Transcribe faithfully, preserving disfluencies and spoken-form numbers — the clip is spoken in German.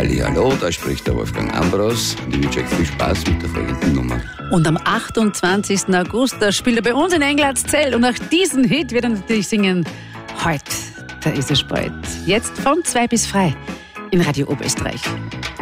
Hallihallo, da spricht der Wolfgang Ambros und ich wünsche euch viel Spaß mit der folgenden Nummer. Und am achtundzwanzigsten August, da spielt er bei uns in Englandszell und auch diesen Hit wird er natürlich singen. Heute, da ist es bald. Jetzt von zwei bis frei in Radio Oberösterreich.